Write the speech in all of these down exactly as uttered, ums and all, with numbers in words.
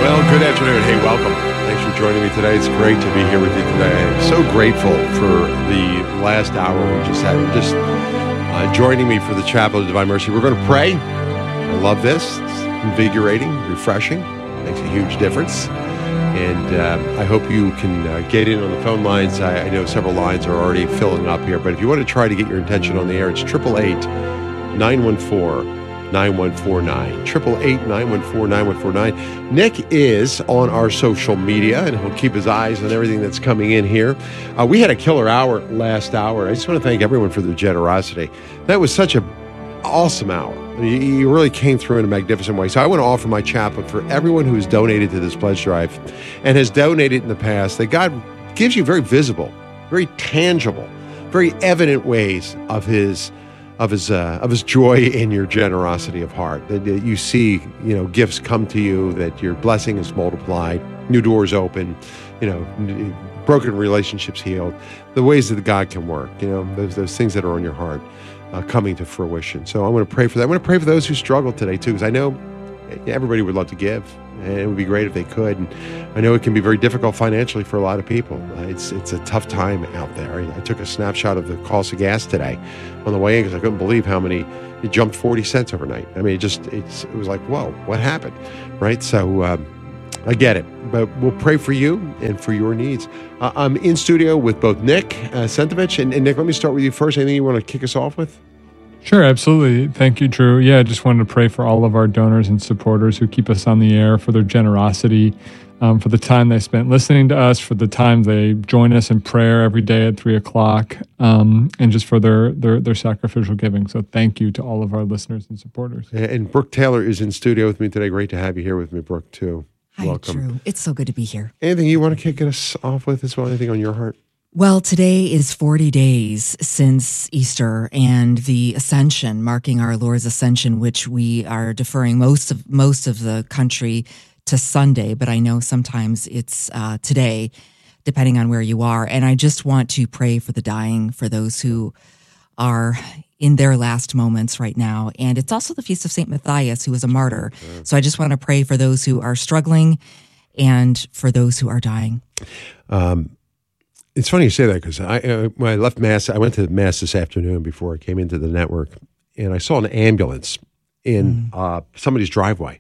Well, good afternoon. Hey, welcome. Thanks for joining me today. It's great to be here with you today. I'm so grateful for the last hour we just had. Just uh, joining me for the Chapel of Divine Mercy. We're going to pray. I love this. It's invigorating, refreshing. Makes a huge difference. And uh, I hope you can uh, get in on the phone lines. I, I know several lines are already filling up here. But if you want to try to get your intention on the air, it's eight eight eight, nine one four, nine one four nine. eight eight eight, nine one four, nine one four nine. Nick is on our social media, and he'll keep his eyes on everything that's coming in here. Uh, we had a killer hour last hour. I just want to thank everyone for their generosity. That was such an awesome hour. I mean, you, you really came through in a magnificent way. So I want to offer my chaplain for everyone who's donated to this pledge drive and has donated in the past, that God gives you very visible, very tangible, very evident ways of his of his uh, of his joy in your generosity of heart. That, that you see, you know, gifts come to you, that your blessing is multiplied, new doors open, you know, broken relationships healed, the ways that God can work, you know, those those things that are on your heart uh, coming to fruition. So I want to pray for that. I want to pray for those who struggle today too, because I know everybody would love to give, and it would be great if they could. And I know it can be very difficult financially for a lot of people. Uh, it's it's a tough time out there. I, I took a snapshot of the cost of gas today on the way in because I couldn't believe how many, it jumped forty cents overnight. I mean, it just, it's, it was like, whoa, what happened, right? So um, I get it, but we'll pray for you and for your needs. Uh, I'm in studio with both Nick uh, Sentovich, and, and Nick, let me start with you first. Anything you want to kick us off with? Sure, absolutely. Thank you, Drew. Yeah, I just wanted to pray for all of our donors and supporters who keep us on the air, for their generosity, um, for the time they spent listening to us, for the time they join us in prayer every day at three o'clock, um, and just for their, their their sacrificial giving. So thank you to all of our listeners and supporters. And Brooke Taylor is in studio with me today. Great to have you here with me, Brooke, too. Hi, Welcome. Drew. It's so good to be here. Anything you want to kick us off with as well? Anything on your heart? Well, today is forty days since Easter and the Ascension, marking our Lord's Ascension, which we are deferring most of most of the country to Sunday, but I know sometimes it's uh, today, depending on where you are. And I just want to pray for the dying, for those who are in their last moments right now. And it's also the Feast of Saint Matthias, who was a martyr. So I just want to pray for those who are struggling and for those who are dying. Um, It's funny you say that, because I, uh, when I left Mass, I went to Mass this afternoon before I came into the network, and I saw an ambulance in mm. uh, somebody's driveway.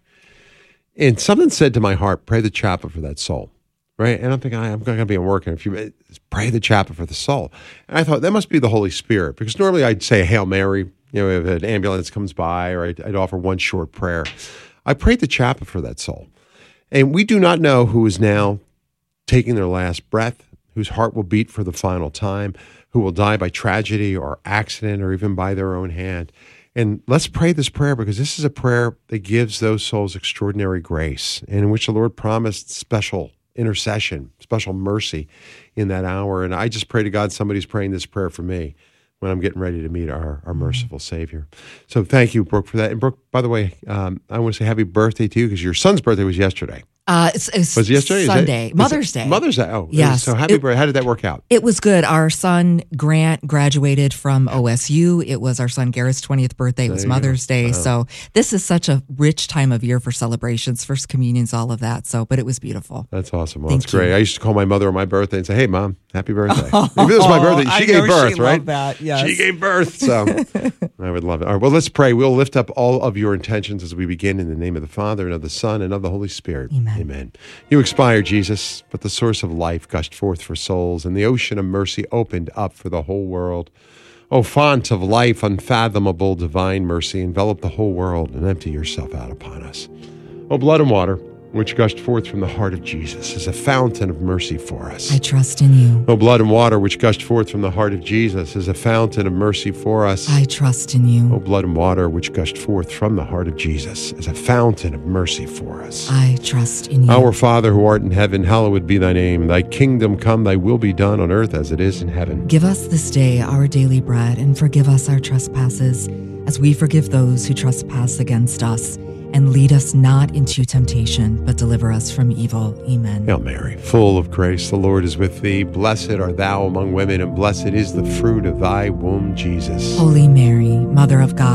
And something said to my heart, pray the chaplet for that soul, right? And I'm thinking, I'm going to be in work in a few minutes. Pray the chaplet for the soul. And I thought, that must be the Holy Spirit, because normally I'd say Hail Mary, you know, if an ambulance comes by, or I'd, I'd offer one short prayer. I prayed the chaplet for that soul. And we do not know who is now taking their last breath, whose heart will beat for the final time, who will die by tragedy or accident or even by their own hand. And let's pray this prayer, because this is a prayer that gives those souls extraordinary grace, and in which the Lord promised special intercession, special mercy in that hour. And I just pray to God somebody's praying this prayer for me when I'm getting ready to meet our, our merciful Savior. So thank you, Brooke, for that. And Brooke, by the way, um, I want to say happy birthday to you, because your son's birthday was yesterday. Uh, it's, it's was it yesterday? Sunday, that, Mother's Day. Mother's Day. Oh, yes. So happy it, birthday. How did that work out? It was good. Our son Grant graduated from O S U. It was our son Garrett's twentieth birthday. It was Mother's Day. Wow. So this is such a rich time of year for celebrations, first communions, all of that. So, but it was beautiful. That's awesome. Well, Thank that's you. great. I used to call my mother on my birthday and say, "Hey, Mom, happy birthday." Oh, if it was my birthday, she I gave birth, she right? Loved that. Yes. She gave birth. So I would love it. All right. Well, let's pray. We'll lift up all of your intentions as we begin in the name of the Father and of the Son and of the Holy Spirit. Amen. Amen. You expired, Jesus, but the source of life gushed forth for souls, and the ocean of mercy opened up for the whole world. O font of life, unfathomable divine mercy, envelop the whole world and empty yourself out upon us. O blood and water, which gushed forth from the heart of Jesus, is a fountain of mercy for us. I trust in you. O blood and water, which gushed forth from the heart of Jesus, is a fountain of mercy for us. I trust in you. O blood and water, which gushed forth from the heart of Jesus, is a fountain of mercy for us. I trust in you. Our Father, who art in heaven, hallowed be thy name. Thy kingdom come, thy will be done on earth as it is in heaven. Give us this day our daily bread, and forgive us our trespasses, as we forgive those who trespass against us. And lead us not into temptation, but deliver us from evil. Amen. Hail Mary, full of grace, the Lord is with thee. Blessed art thou among women, and blessed is the fruit of thy womb, Jesus. Holy Mary, Mother of God,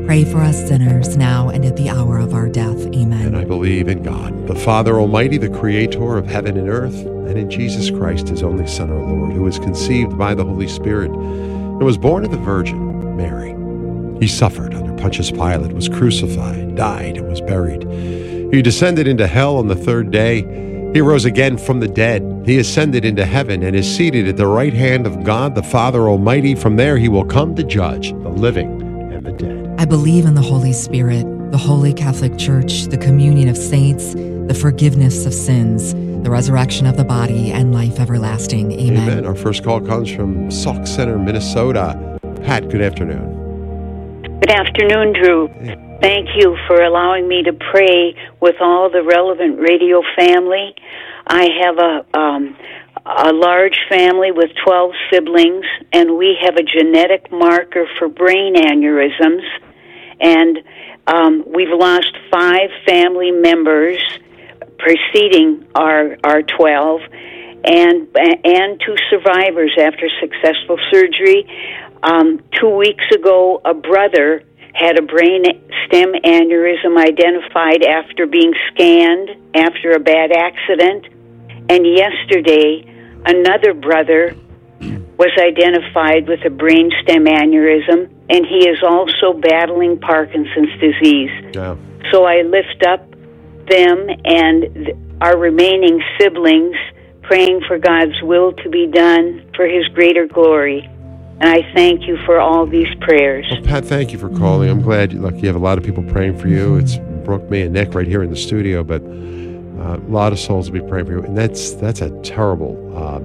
Pray for us sinners now and at the hour of our death. Amen. And I believe in God, the Father Almighty, the creator of heaven and earth, and in Jesus Christ, his only Son, our Lord, who was conceived by the Holy Spirit and was born of the Virgin Mary. He suffered under Pontius Pilate, was crucified, died, and was buried. He descended into hell on the third day. He rose again from the dead. He ascended into heaven and is seated at the right hand of God, the Father Almighty. From there he will come to judge the living and the dead. I believe in the Holy Spirit, the Holy Catholic Church, the communion of saints, the forgiveness of sins, the resurrection of the body, and life everlasting. Amen. Amen. Our first call comes from Sauk Center, Minnesota. Pat, good afternoon. Good afternoon, Drew. Hey. Thank you for allowing me to pray with all the relevant radio family. I have a um, a large family with twelve siblings, and we have a genetic marker for brain aneurysms, and um, we've lost five family members preceding our our twelve, and and two survivors after successful surgery. Um, two weeks ago, a brother had a brain stem aneurysm identified after being scanned after a bad accident. And yesterday, another brother was identified with a brain stem aneurysm, and he is also battling Parkinson's disease. Yeah. So I lift up them and th- our remaining siblings, praying for God's will to be done for his greater glory. And I thank you for all these prayers. Well, Pat, thank you for calling. I'm glad you, look, you have a lot of people praying for you. It's Brooke, me, and Nick right here in the studio, but uh, a lot of souls will be praying for you. And that's that's a terrible,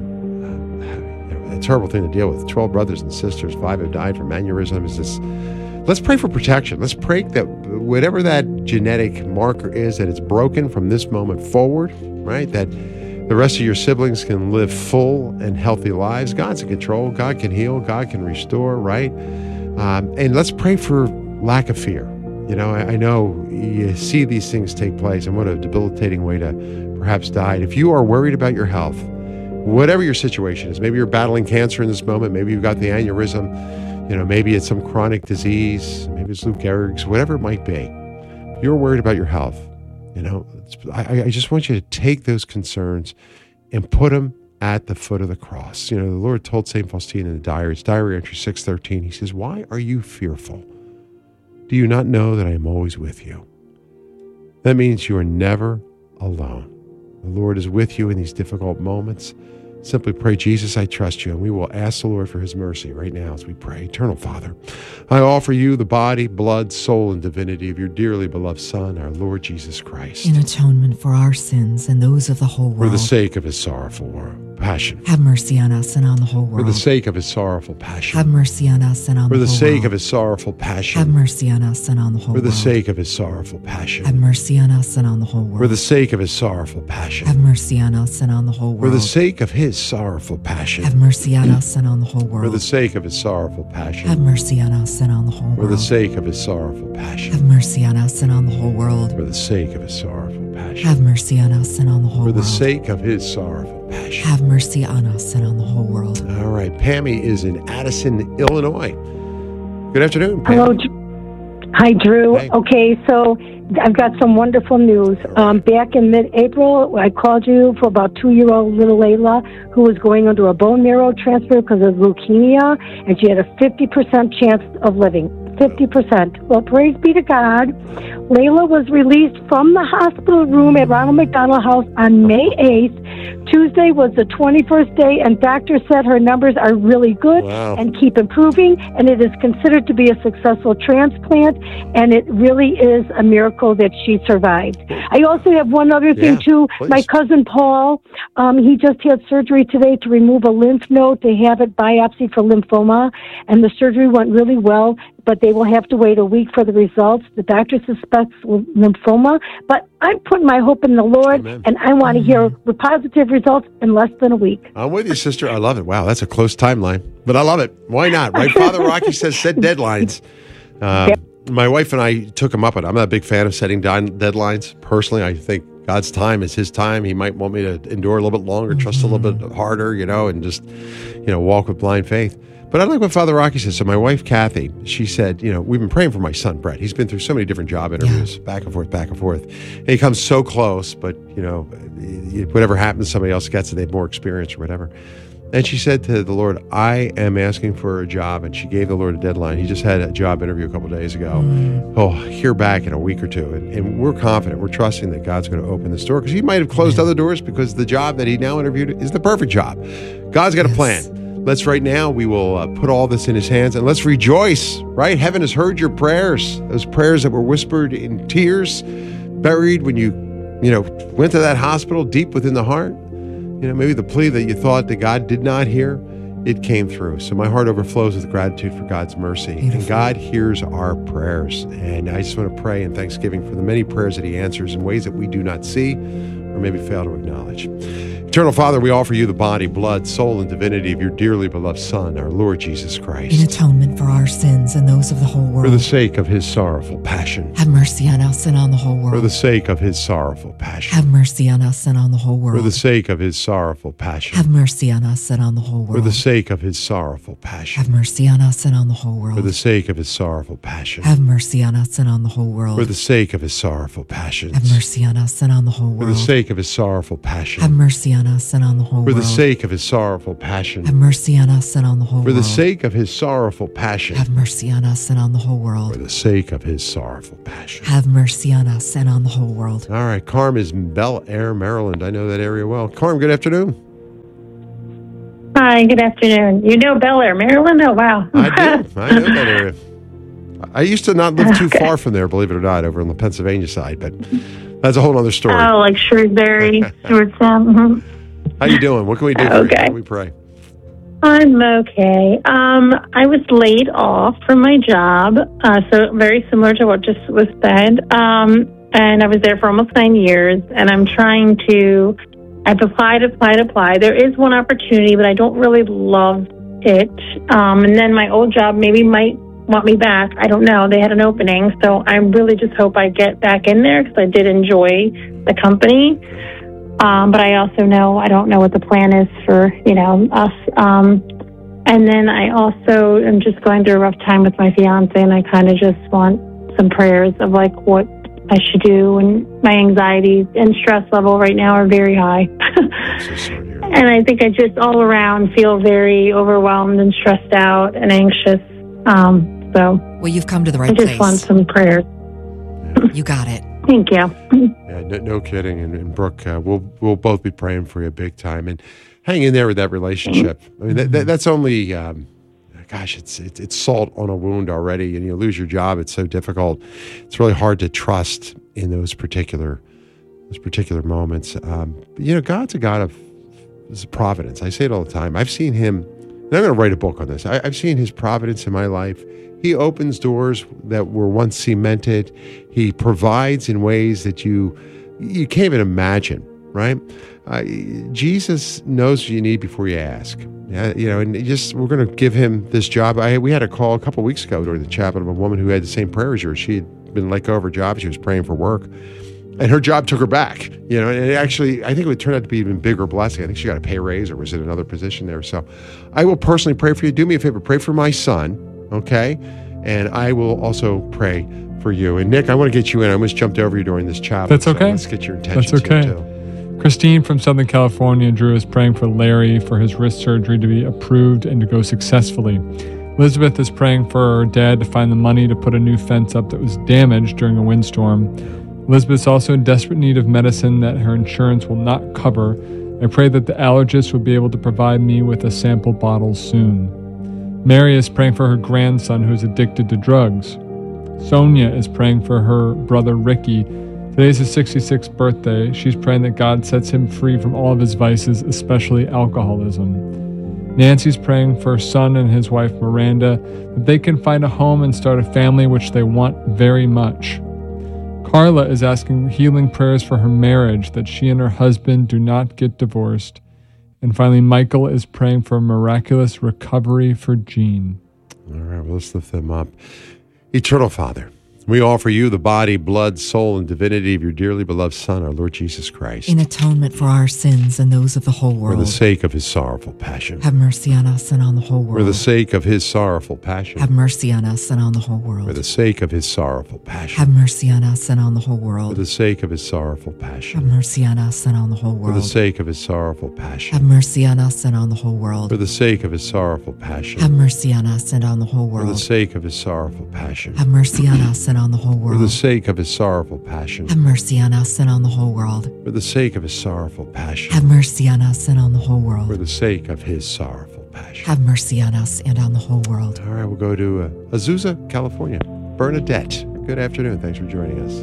um, a terrible thing to deal with. twelve brothers and sisters, five have died from aneurysms. Just, let's pray for protection. Let's pray that whatever that genetic marker is, that it's broken from this moment forward, right? That the rest of your siblings can live full and healthy lives. God's in control. God can heal. God can restore, right? Um, and let's pray for lack of fear. You know, I, I know you see these things take place, and what a debilitating way to perhaps die. And if you are worried about your health, whatever your situation is, maybe you're battling cancer in this moment, maybe you've got the aneurysm, you know, maybe it's some chronic disease, maybe it's Lou Gehrig's, whatever it might be. If you're worried about your health, you know, I, I just want you to take those concerns and put them at the foot of the cross. You know, the Lord told Saint Faustina in the diary, it's diary entry six thirteen, he says, "Why are you fearful? Do you not know that I am always with you?" That means you are never alone. The Lord is with you in these difficult moments. Simply pray, "Jesus, I trust you," and we will ask the Lord for his mercy right now as we pray. Eternal Father, I offer you the body, blood, soul, and divinity of your dearly beloved Son, our Lord Jesus Christ, in atonement for our sins and those of the whole world. For the sake of his sorrowful passion. Have mercy on us and on the whole world. For the sake of his sorrowful passion. Have mercy on us and on the whole world. For the sake of his sorrowful passion. Have mercy on us and on the whole world. For the sake of his sorrowful passion. Have mercy on us and on the whole world. For the sake of his sorrowful passion. Have mercy on us and on the whole world. For the sake of his sorrowful passion. Have mercy on us and on the whole world. For the sake of his sorrowful passion. Have mercy on us and on the whole world. For the sake of his sorrowful passion. Have mercy on us and on the whole world. For the sake of his sorrowful passion. Have mercy on us and on the whole For world. the sake of his sorrowful passion. Have mercy on us and on the whole world. All right. Pammy is in Addison, Illinois. Good afternoon, Pam. Hello. Dr- Hi, Drew. Hey. Okay, so I've got some wonderful news. All right. Um, back in mid-April, I called you for about two-year-old little Layla, who was going under a bone marrow transfer because of leukemia, and she had a fifty percent chance of living. fifty percent. Well, praise be to God. Layla was released from the hospital room at Ronald McDonald House on May eighth. Tuesday was the twenty-first day, and doctors said her numbers are really good Wow. and keep improving, and it is considered to be a successful transplant, and it really is a miracle that she survived. I also have one other thing, Yeah, too. please. My cousin Paul, um, he just had surgery today to remove a lymph node to have it biopsied for lymphoma, and the surgery went really well, but they will have to wait a week for the results. The doctor suspects lymphoma, but I'm putting my hope in the Lord, Amen. and I want to hear the positive results in less than a week. I'm with you, sister. I love it. Wow, that's a close timeline, but I love it. Why not, right? Father Rocky says set deadlines. Uh, Yep. My wife and I took him up on it. I'm not a big fan of setting down deadlines. Personally, I think God's time is his time. He might want me to endure a little bit longer, mm-hmm. trust a little bit harder, you know, and just, you know, walk with blind faith. But I like what Father Rocky said. So my wife, Kathy, she said, you know, we've been praying for my son, Brett. He's been through so many different job interviews, yeah. back and forth, back and forth. And he comes so close, but, you know, whatever happens, somebody else gets it. They have more experience or whatever. And she said to the Lord, I am asking for a job. And she gave the Lord a deadline. He just had a job interview a couple of days ago. Mm. Oh, hear back in a week or two. And, and we're confident, we're trusting that God's going to open this door, because he might have closed yeah. other doors, because the job that he now interviewed is the perfect job. God's got yes. a plan. Let's right now, we will uh, put all this in his hands, and let's rejoice, right? Heaven has heard your prayers, those prayers that were whispered in tears, buried when you, you know, went to that hospital deep within the heart. You know, maybe the plea that you thought that God did not hear, it came through. So my heart overflows with gratitude for God's mercy. Beautiful. And God hears our prayers. And I just want to pray in thanksgiving for the many prayers that he answers in ways that we do not see or maybe fail to acknowledge. Eternal Father, we offer you the body, blood, soul, and divinity of your dearly beloved Son, our Lord Jesus Christ. In atonement for our sins and those of the whole world. For the sake of his sorrowful passion. Have mercy on us and on the whole world. For the sake of his sorrowful passion. Have mercy on us and on the whole world. For the sake of his sorrowful passion. Have mercy on us and on the whole world. For the sake of his sorrowful passion. Have mercy on us and on the whole world. For the sake of his sorrowful passion. Have mercy on us and on the whole world. For the sake of his sorrowful passion. Have mercy on us and on the whole world. For the sake of his sorrowful passion. Have mercy on us and on the whole world. For the sake of his sorrowful passion. Have mercy on us and on the whole world. For the sake of his sorrowful passion. Have mercy on us and on the whole world. For the sake of his sorrowful passion. Have mercy on us and on the whole world. All right, Carm is in Bel Air, Maryland. I know that area well. Carm, good afternoon. Hi, good afternoon. You know Bel Air, Maryland? Oh, wow. I do. I know that area. I used to not live too okay. far from there, believe it or not, over on the Pennsylvania side, but that's a whole other story. Oh, like Shrewsbury, Stewartstown. Mm-hmm. How you doing? What can we do for okay. you? How can we pray? I'm okay. Um, I was laid off from my job, uh, so very similar to what just was said. Um, and I was there for almost nine years, and I'm trying to, I've applied, applied, applied. There is one opportunity, but I don't really love it. Um, and then my old job maybe might want me back. I don't know. They had an opening, so I really just hope I get back in there, because I did enjoy the company. Um, but I also know, I don't know what the plan is for, you know, us. Um, and then I also am just going through a rough time with my fiance, and I kind of just want some prayers of like what I should do. And my anxiety and stress level right now are very high. So sorry, and I think I just all around feel very overwhelmed and stressed out and anxious. Um, so well, you've come to the right I just place. want some prayers. Yeah. You got it. Thank you. Yeah, no, no kidding. And, and Brooke, uh, we'll we'll both be praying for you big time, and hang in there with that relationship. I mean, that, that, that's only, um, gosh, it's, it's it's salt on a wound already. And you lose your job; it's so difficult. It's really hard to trust in those particular those particular moments. Um, but, you know, God's a God of providence. I say it all the time. I've seen Him. And I'm going to write a book on this. I, I've seen His providence in my life. He opens doors that were once cemented. He provides in ways that you you can't even imagine, right? Uh, Jesus knows what you need before you ask. Yeah, you know, and just we're going to give him this job. I we had a call a couple of weeks ago during the chapel of a woman who had the same prayer as yours. She had been let go of her job. She was praying for work, and her job took her back. You know, and it actually, I think it would turn out to be an even bigger blessing. I think she got a pay raise or was in another position there. So, I will personally pray for you. Do me a favor, pray for my son. Okay, and I will also pray for you. And Nick, I want to get you in. I almost jumped over you during this chapel. That's okay. So let's get your intentions That's okay. here too. Christine from Southern California, Drew, is praying for Larry for his wrist surgery to be approved and to go successfully. Elizabeth is praying for her dad to find the money to put a new fence up that was damaged during a windstorm. Elizabeth's also in desperate need of medicine that her insurance will not cover. I pray that the allergist will be able to provide me with a sample bottle soon. Mary is praying for her grandson who's addicted to drugs. Sonia is praying for her brother Ricky. Today's his sixty-sixth birthday. She's praying that God sets him free from all of his vices, especially alcoholism. Nancy's praying for her son and his wife Miranda, that they can find a home and start a family which they want very much. Carla is asking healing prayers for her marriage, that she and her husband do not get divorced. And finally, Michael is praying for a miraculous recovery for Jean. All right, well, let's lift them up. Eternal Father, We offer you the body, blood, soul, and divinity of your dearly beloved Son, our Lord Jesus Christ. In atonement for our sins and those of the whole world. For the sake of his sorrowful passion. Have mercy on us and on the whole world. For the sake of his sorrowful passion. Have mercy on us and on the whole world. For the sake of his sorrowful passion. Have mercy on us and on the whole world. For the sake of his sorrowful passion. Have mercy on us and on the whole world. For the sake of his sorrowful passion. Have mercy on us and on the whole world. For the sake of his sorrowful passion. Have mercy on us and on the whole world. For the sake of his sorrowful passion. Have mercy on us and on the whole For the world. sake of his sorrowful passion. Have mercy on us and on the whole world. For the sake of his sorrowful passion. Have mercy on us and on the whole world. For the sake of his sorrowful passion. Have mercy on us and on the whole world. All right, we'll go to uh, Azusa, California. Bernadette, good afternoon. Thanks for joining us.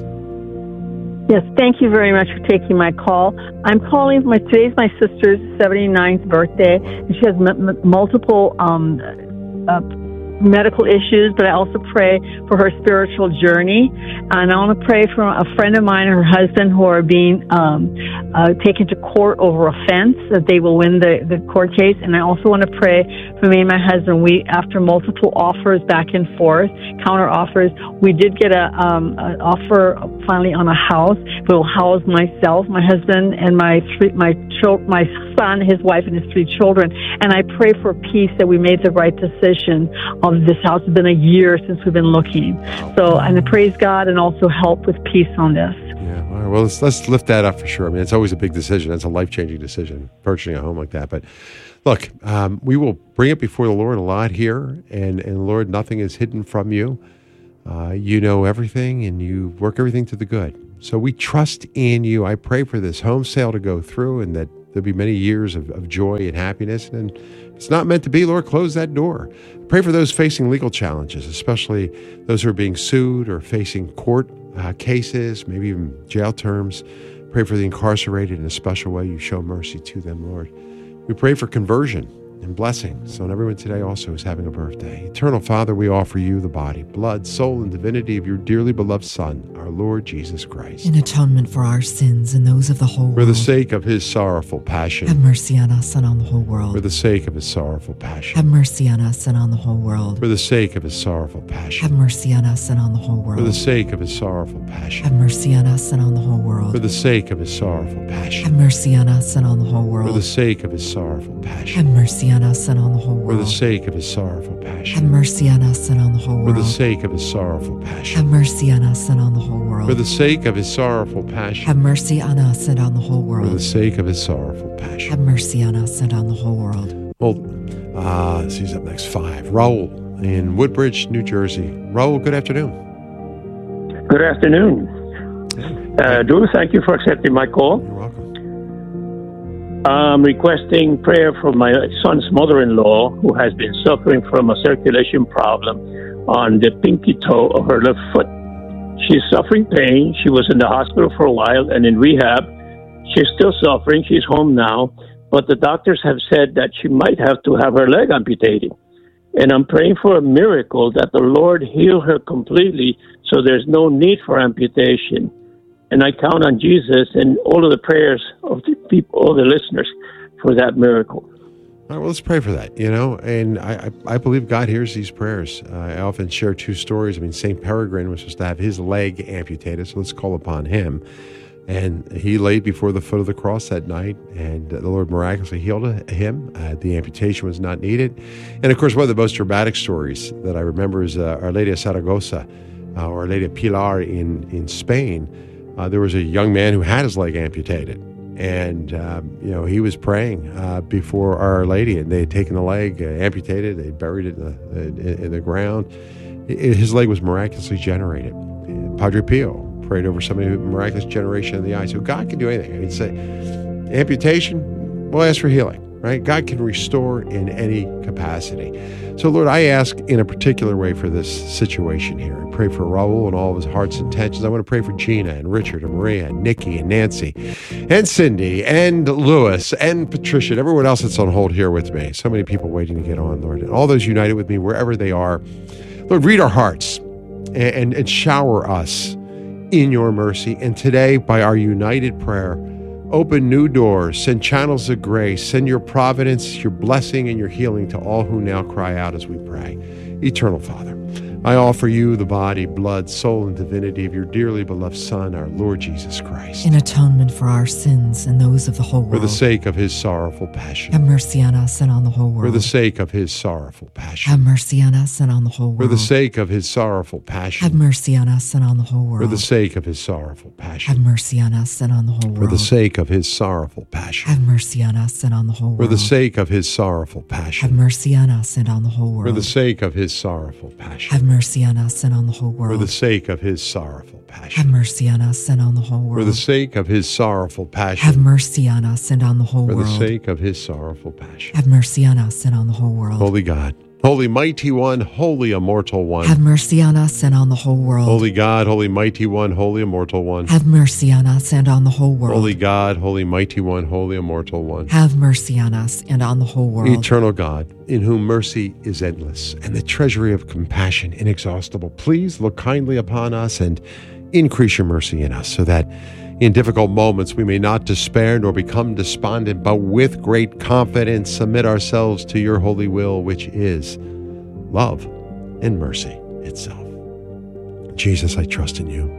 Yes, thank you very much for taking my call. I'm calling, my today's my sister's seventy-ninth birthday, and she has m- m- multiple um, uh, medical issues, but I also pray for her spiritual journey. And I want to pray for a friend of mine and her husband who are being um, uh, taken to court over a fence, that they will win the, the court case. And I also want to pray for me and my husband. We, after multiple offers back and forth, counter offers, we did get a um, an offer finally on a house. It will house myself, my husband, and my three, my chil- my son, his wife, and his three children. And I pray for peace, that we made the right decision. Of this house. It's been a year since we've been looking. So, and I praise God and also help with peace on this. Yeah, all right. Well, let's, let's lift that up for sure. I mean, it's always a big decision. It's a life-changing decision, purchasing a home like that. But look, um, we will bring it before the Lord a lot here. And, and Lord, nothing is hidden from you. Uh, you know everything, and you work everything to the good. So we trust in you. I pray for this home sale to go through, and that there'll be many years of, of joy and happiness. And if it's not meant to be, Lord, close that door. Pray for those facing legal challenges, especially those who are being sued or facing court uh, cases, maybe even jail terms. Pray for the incarcerated in a special way. You show mercy to them, Lord. We pray for conversion and blessings on everyone today also is having a birthday. Eternal Father, we offer you the body, blood, soul, and divinity of your dearly beloved Son, our Lord Jesus Christ. In atonement for our sins and those of the whole world. For the sake of his sorrowful passion. Have mercy on us and on the whole world. For the sake of his sorrowful passion. Have mercy on us and on the whole world. For the sake of his sorrowful passion. Have mercy on us and on the whole world. For the sake of his sorrowful passion. Have mercy on us and on the whole world. For the sake of his sorrowful passion. Have mercy on us and on the whole world. For the sake of his sorrowful passion. Have mercy on us and on the whole world. For the sake of his sorrowful passion. Have mercy on us and on the whole world. For the sake of his sorrowful passion. Have mercy on us and on the whole world. For the sake of his sorrowful passion. Have mercy on us and on the whole world. For the sake of his sorrowful passion. Have mercy on us and on the whole world. Well, uh, who's up next? Five. Raul in Woodbridge, New Jersey. Raul, good afternoon. Good afternoon. Uh, Drew, thank you for accepting my call. You're welcome. I'm requesting prayer for my son's mother-in-law, who has been suffering from a circulation problem on the pinky toe of her left foot. She's suffering pain. She was in the hospital for a while and in rehab. She's still suffering. She's home now, but the doctors have said that she might have to have her leg amputated. And I'm praying for a miracle that the Lord heal her completely so there's no need for amputation. And I count on Jesus and all of the prayers of the people, all the listeners, for that miracle. All right, well, let's pray for that, you know, and I, I, I believe God hears these prayers. Uh, I often share two stories. I mean, Saint Peregrine was supposed to have his leg amputated, so let's call upon him. And he laid before the foot of the cross that night, and the Lord miraculously healed him. Uh, the amputation was not needed. And, of course, one of the most dramatic stories that I remember is uh, Our Lady of Saragossa, uh, or Our Lady of Pilar in, in Spain. Uh, there was a young man who had his leg amputated. And, um, you know, he was praying uh, before Our Lady, and they had taken the leg, uh, amputated, they buried it in the, in, in the ground. It, his leg was miraculously generated. And Padre Pio prayed over somebody with miraculous generation of the eye. So God can do anything. I mean, say, amputation, we'll ask for healing, right? God can restore in any capacity. So, Lord, I ask in a particular way for this situation here. I pray for Raul and all of his heart's intentions. I want to pray for Gina and Richard and Maria and Nikki and Nancy and Cindy and Louis and Patricia and everyone else that's on hold here with me. So many people waiting to get on, Lord. And all those united with me wherever they are. Lord, read our hearts and, and, and shower us in your mercy. And today, by our united prayer, open new doors, send channels of grace, send your providence, your blessing, and your healing to all who now cry out as we pray. Eternal Father, I offer you the body, blood, soul, and divinity of your dearly beloved Son, our Lord Jesus Christ, in atonement for our sins and those of the whole world. for the sake of his sorrowful passion. Have mercy on us and on the whole world. For the sake of his sorrowful passion. Have mercy on us and on the whole world. For the sake of his sorrowful passion. Have mercy on us and on the whole world. For the sake of his sorrowful passion. Have mercy on us and on the whole world. For the sake of his sorrowful passion. Have mercy on us and on the whole world. For the sake of his sorrowful passion. Have mercy on us and on the whole world. For the sake of his sorrowful passion. Have mercy on us and on the whole world. For the sake of his sorrowful passion. Have mercy on us and on the whole world. For the sake of his sorrowful passion. Have mercy on us and on the whole For world. the sake of his sorrowful passion. Have mercy on us and on the whole world. Holy God, holy mighty one, holy immortal one. Have mercy on us and on the whole world. Holy God, holy mighty one, holy immortal one. Have mercy on us and on the whole world. Holy God, holy mighty one, holy immortal one. Have mercy on us and on the whole world. Eternal God, in whom mercy is endless and the treasury of compassion inexhaustible, please look kindly upon us and increase your mercy in us, so that in difficult moments we may not despair nor become despondent, but with great confidence submit ourselves to your holy will, which is love and mercy itself. Jesus, I trust in you.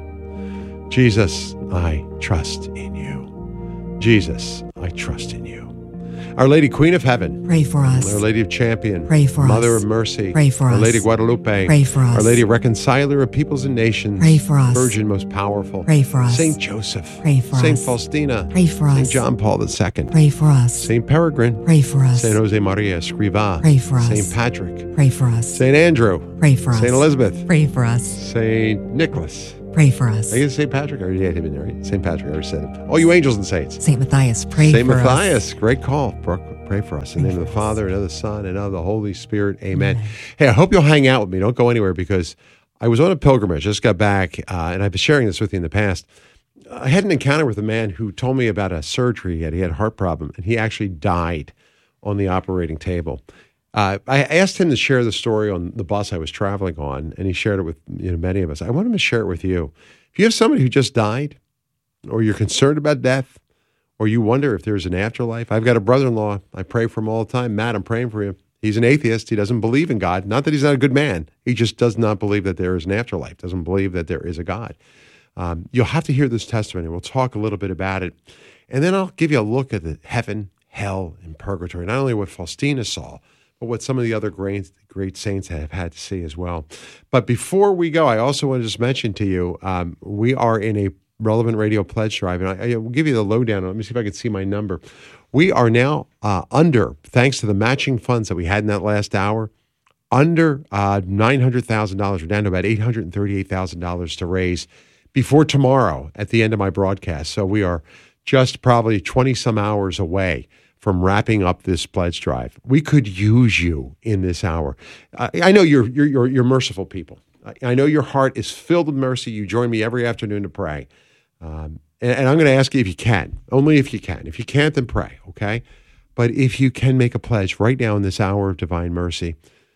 Jesus, I trust in you. Jesus, I trust in you. Our Lady, Queen of Heaven, Pray for us. Our Lady of Champion, Pray for Mother us. of Mercy, Pray for Our us. Lady Guadalupe, Pray for us. Our Lady Reconciler of Peoples and Nations, Pray for us. Virgin most powerful, Pray for us. Saint Joseph, Pray for Saint us. Faustina, Pray for Saint us. John Paul the Second, Pray for us. Saint Peregrine, Pray for us. Saint Jose Maria Escrivá, Pray for us. Saint Patrick, Pray for us. Saint Andrew, Pray for us. Saint Elizabeth, Pray for us. Saint Nicholas. Pray for us. I guess Saint Patrick. I already had him in there. Right? Saint Patrick. I already said it. All you angels and saints. Saint Matthias, pray Saint for us. Matthias. Great call, Brooke. Pray for us. In the name of the Father, and of the Son, and of the Holy Spirit. Amen. Amen. Hey, I hope you'll hang out with me. Don't go anywhere, because I was on a pilgrimage. Just got back, uh, and I've been sharing this with you in the past. I had an encounter with a man who told me about a surgery he had. He had a heart problem, and he actually died on the operating table. Uh, I asked him to share the story on the bus I was traveling on, and he shared it with you know many of us. I want him to share it with you. If you have somebody who just died, or you're concerned about death, or you wonder if there's an afterlife, I've got a brother-in-law. I pray for him all the time. Matt, I'm praying for him. He's an atheist. He doesn't believe in God. Not that he's not a good man. He just does not believe that there is an afterlife, doesn't believe that there is a God. Um, you'll have to hear this testimony. We'll talk a little bit about it. And then I'll give you a look at the heaven, hell, and purgatory. Not only what Faustina saw, but what some of the other great, great saints have had to see as well. But before we go, I also want to just mention to you, um, we are in a Relevant Radio Pledge Drive, and I, I will give you the lowdown. Let me see if I can see my number. We are now uh, under, thanks to the matching funds that we had in that last hour, under uh, nine hundred thousand dollars. We're down to about eight hundred thirty-eight thousand dollars to raise before tomorrow at the end of my broadcast. So we are just probably twenty-some hours away from wrapping up this pledge drive. We could use you in this hour. I, I know you're, you're, you're, you're merciful people. I, I know your heart is filled with mercy. You join me every afternoon to pray. Um, and, and I'm going to ask you if you can, only if you can. If you can't, then pray, okay? But if you can make a pledge right now in this hour of divine mercy,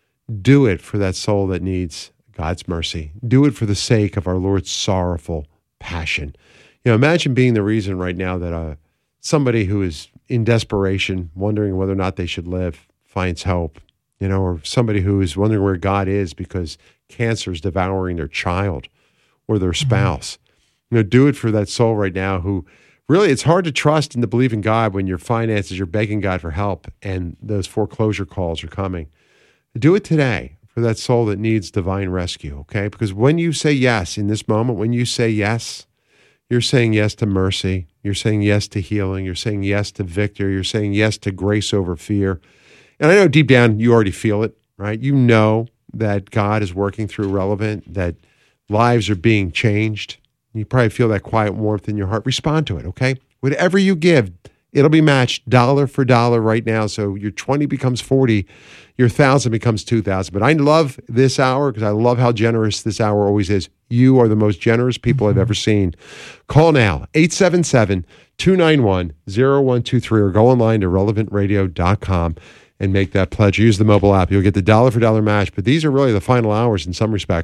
do it for that soul that needs God's mercy. Do it for the sake of our Lord's sorrowful passion. You know, imagine being the reason right now that uh, somebody who is in desperation, wondering whether or not they should live, finds hope, you know, or somebody who is wondering where God is because cancer is devouring their child or their spouse. You know, do it for that soul right now who really, it's hard to trust and to believe in God when your finances, you're begging God for help and those foreclosure calls are coming. Do it today for that soul that needs divine rescue, okay? Because when you say yes in this moment, when you say yes, you're saying yes to mercy. You're saying yes to healing. You're saying yes to victory. You're saying yes to grace over fear. And I know deep down you already feel it, right? You know that God is working through Relevant, that lives are being changed. You probably feel that quiet warmth in your heart. Respond to it, okay? Whatever you give, it'll be matched dollar for dollar right now. So your twenty becomes forty, your one thousand becomes two thousand. But I love this hour because I love how generous this hour always is. You are the most generous people I've ever seen. Call now, eight seven seven, two nine one, zero one two three, or go online to relevant radio dot com and make that pledge. Use the mobile app. You'll get the dollar for dollar match. But these are really the final hours in some respects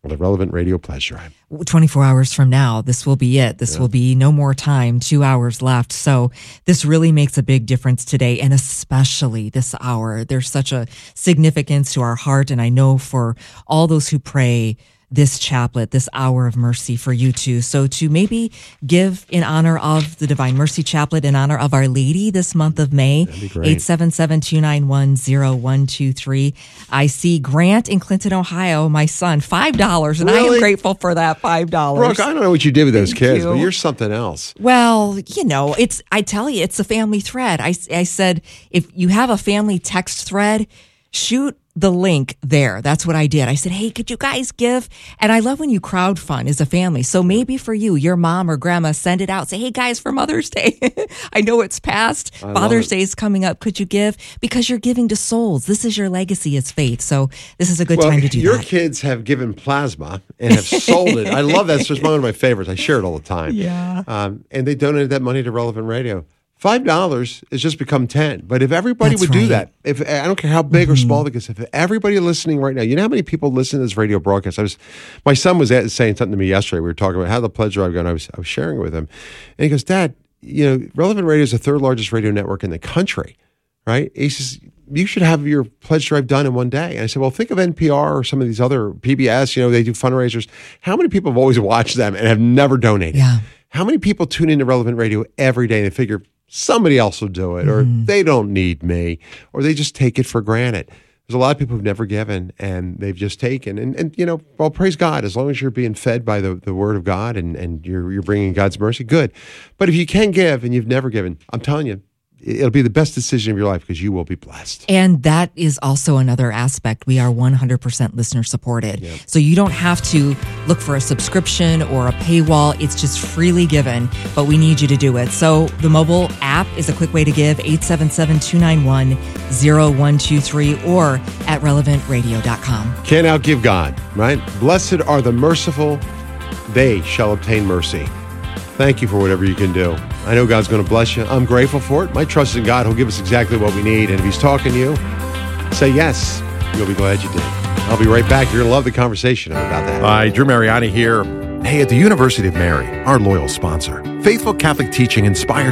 on the Relevant Radio Pledge Drive. twenty-four hours from now, this will be it. This yeah. will be no more time, two hours left. So this really makes a big difference today, and especially this hour. There's such a significance to our heart, and I know for all those who pray this chaplet, this hour of mercy for you too. So to maybe give in honor of the Divine Mercy Chaplet, in honor of Our Lady this month of May, eight seven seven, two nine one, zero one two three. I see Grant in Clinton, Ohio, my son, five dollars, and really? I am grateful for that five dollars. Brooke, I don't know what you did with those Thank kids, you. but you're something else. Well, you know, it's, I tell you, it's a family thread. I, I said, if you have a family text thread, shoot the link there. That's what I did. I said, hey, could you guys give? And I love when you crowdfund as a family. So maybe for you, your mom or grandma, send it out. Say, hey, guys, for Mother's Day. I know it's past. I Father's Day is coming up. Could you give? Because you're giving to souls. This is your legacy as faith. So this is a good well, time to do your that. Your kids have given plasma and have sold it. I love that. It's just one of my favorites. I share it all the time. Yeah. Um, and they donated that money to Relevant Radio. Five dollars has just become ten. But if everybody That's would right. do that, if I don't care how big mm-hmm. or small it is, if everybody listening right now, you know how many people listen to this radio broadcast? I was, my son was at, saying something to me yesterday. We were talking about how the pledge drive going. I was, I was sharing it with him, and he goes, "Dad, you know, Relevant Radio is the third largest radio network in the country, right?" He says, "You should have your pledge drive done in one day." And I said, "Well, think of N P R or some of these other P B S. You know, they do fundraisers. How many people have always watched them and have never donated? Yeah. How many people tune into Relevant Radio every day and they figure somebody else will do it, or Mm-hmm. they don't need me, or they just take it for granted?" There's a lot of people who've never given and they've just taken. And, and you know, well, praise God, as long as you're being fed by the, the word of God and, and you're, you're bringing God's mercy, good. But if you can give and you've never given, I'm telling you, it'll be the best decision of your life because you will be blessed. And that is also another aspect. We are one hundred percent listener supported. Yep. So you don't have to look for a subscription or a paywall. It's just freely given, but we need you to do it. So the mobile app is a quick way to give, eight seven seven, two nine one, zero one two three or at relevant radio dot com. Can't outgive God, right? Blessed are the merciful, they shall obtain mercy. Thank you for whatever you can do. I know God's going to bless you. I'm grateful for it. My trust is in God. He'll give us exactly what we need. And if he's talking to you, say yes. You'll be glad you did. I'll be right back. You're going to love the conversation I'm about that. Hi, Drew Mariani here. Hey, at the University of Mary, our loyal sponsor, faithful Catholic teaching inspires